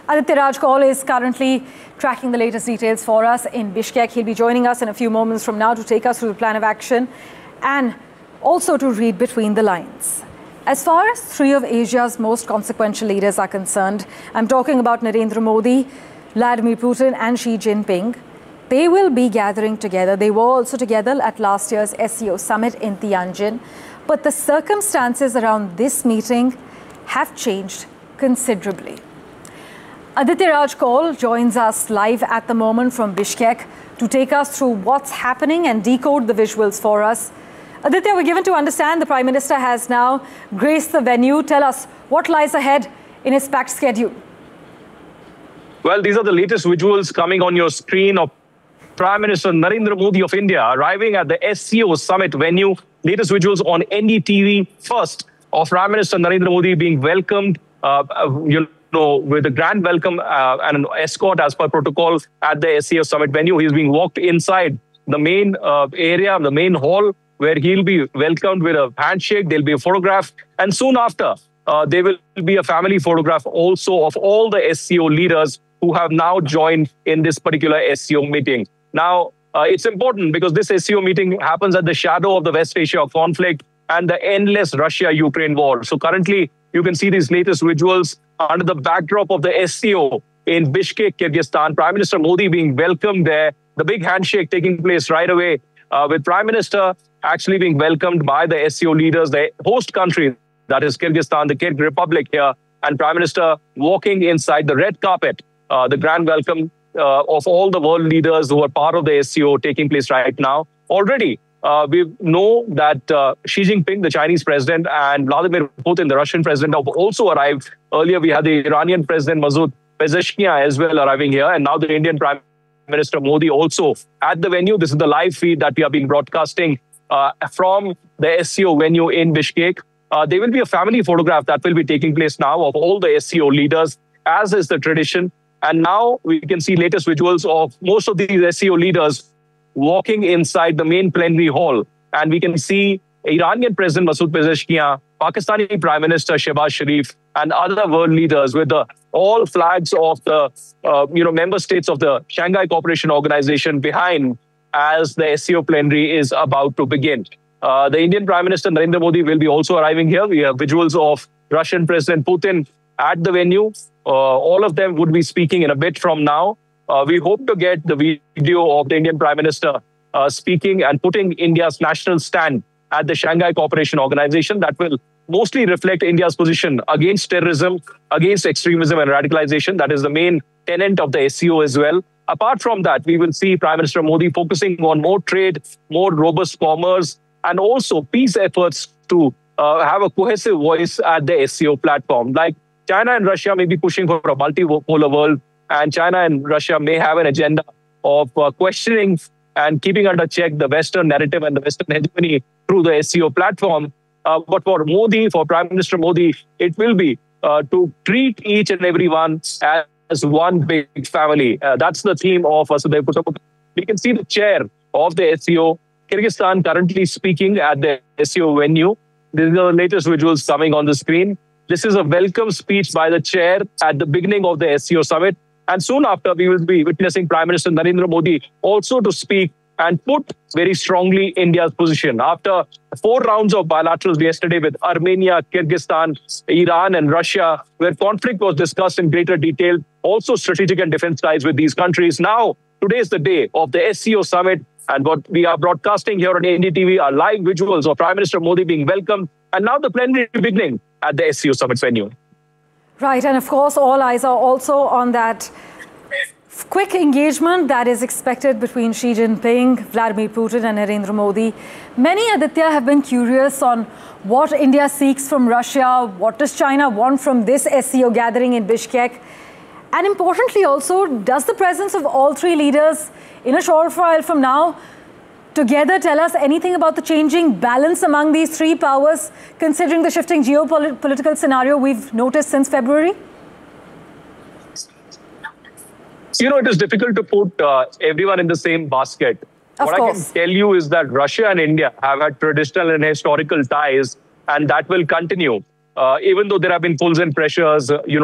Aditya Raj Kaul is currently tracking the latest details for us in Bishkek. He'll be joining us in a few moments from now to take us through the plan of action and also to read between the lines. As far as three of Asia's most consequential leaders are concerned, I'm talking about Narendra Modi, Vladimir Putin and Xi Jinping. They will be gathering together. They were also together at last year's SCO summit in Tianjin. But the circumstances around this meeting have changed considerably. Aditya Raj Kaul joins us live at the moment from Bishkek to take us through what's happening and decode the visuals for us. Aditya, we're given to understand the Prime Minister has now graced the venue. Tell us what lies ahead in his packed schedule. Well, these are the latest visuals coming on your screen of Prime Minister Narendra Modi of India arriving at the SCO summit venue. Latest visuals on NDTV. First, of Prime Minister Narendra Modi being welcomed, with a grand welcome and an escort as per protocol at the SCO summit venue. He's being walked inside the main area, the main hall, where he'll be welcomed with a handshake. There'll be a photograph. And soon after, there will be a family photograph also of all the SCO leaders who have now joined in this particular SCO meeting. Now, it's important because this SCO meeting happens at the shadow of the West Asia conflict and the endless Russia-Ukraine war. So currently, you can see these latest visuals under the backdrop of the SCO in Bishkek, Kyrgyzstan. Prime Minister Modi being welcomed there. The big handshake taking place right away with Prime Minister actually being welcomed by the SCO leaders, the host country, that is Kyrgyzstan, the Kyrgyz Republic here, and Prime Minister walking inside the red carpet, the grand welcome of all the world leaders who are part of the SCO taking place right now. Already, we know that Xi Jinping, the Chinese president, and Vladimir Putin, the Russian president, have also arrived. Earlier, we had the Iranian president, Masoud Pezeshkian, as well arriving here. And now the Indian Prime Minister Modi also at the venue. This is the live feed that we have been broadcasting from the SCO venue in Bishkek. There will be a family photograph that will be taking place now of all the SCO leaders, as is the tradition. And now we can see latest visuals of most of these SCO leaders walking inside the main plenary hall. And we can see Iranian President Masoud Pezeshkian, Pakistani Prime Minister Shehbaz Sharif, and other world leaders with all flags of the member states of the Shanghai Cooperation Organization behind as the SCO plenary is about to begin. The Indian Prime Minister Narendra Modi will be also arriving here. We have visuals of Russian President Putin at the venue. All of them would be speaking in a bit from now. We hope to get the video of the Indian Prime Minister speaking and putting India's national stand at the Shanghai Cooperation Organization. That will mostly reflect India's position against terrorism, against extremism and radicalization. That is the main tenet of the SCO as well. Apart from that, we will see Prime Minister Modi focusing on more trade, more robust commerce, and also peace efforts to have a cohesive voice at the SCO platform. Like China and Russia may be pushing for a multipolar world, and China and Russia may have an agenda of questioning and keeping under check the Western narrative and the Western hegemony through the SCO platform. But for Modi, for Prime Minister Modi, it will be to treat each and every one as one big family. That's the theme of Vasudhaiv Kutumbakam. We can see the chair of the SCO, Kyrgyzstan currently speaking at the SCO venue. These are the latest visuals coming on the screen. This is a welcome speech by the chair at the beginning of the SCO summit. And soon after, we will be witnessing Prime Minister Narendra Modi also to speak and put very strongly India's position. After 4 rounds of bilaterals yesterday with Armenia, Kyrgyzstan, Iran and Russia, where conflict was discussed in greater detail, also strategic and defense ties with these countries. Now, today is the day of the SCO summit. And what we are broadcasting here on NDTV are live visuals of Prime Minister Modi being welcomed. And now the plenary beginning at the SCO summit venue. Right, and of course, all eyes are also on that quick engagement that is expected between Xi Jinping, Vladimir Putin and Narendra Modi. Many, Aditya, have been curious on what India seeks from Russia, what does China want from this SCO gathering in Bishkek? And importantly also, does the presence of all three leaders in a short while from now together tell us anything about the changing balance among these three powers, considering the shifting geopolitical scenario we've noticed since February? It is difficult to put everyone in the same basket. What I can tell you is that Russia and India have had traditional and historical ties, and that will continue. Even though there have been pulls and pressures,